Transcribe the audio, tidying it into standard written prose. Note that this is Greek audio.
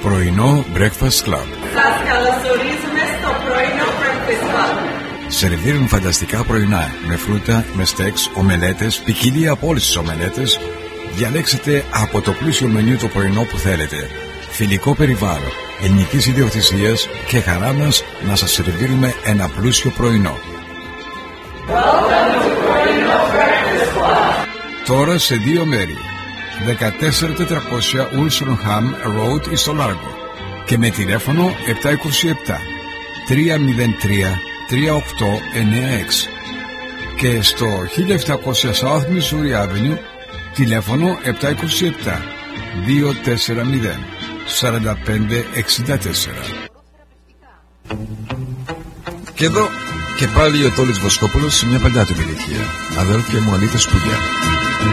Πρωινό Breakfast Club. Σας καλωσορίζουμε στο πρωινό Breakfast Club. Σερβίρουν φανταστικά πρωινά με φρούτα, με στέξ, ομελέτες, ποικιλία από όλες τις ομελέτες. Διαλέξτε από το πλούσιο μενю το πρωινό που θέλετε. Φιλικό περιβάλλον, ελληνικής ιδιοκτησίας και χαρά μας να σας σερβίρουμε ένα πλούσιο πρωινό. Τώρα σε 2 μέρη. 14400 Ulsonham Road στο Λάργο και με τηλέφωνο 727 303 3896 και στο 1700 South Missouri Avenue τηλέφωνο 727 240 4564. Και εδώ και πάλι ο Τόλης Βοσκόπουλος σε μια πεντάτομη ηλικία. Αδέλφια μου, αλήθεια σπουδιά.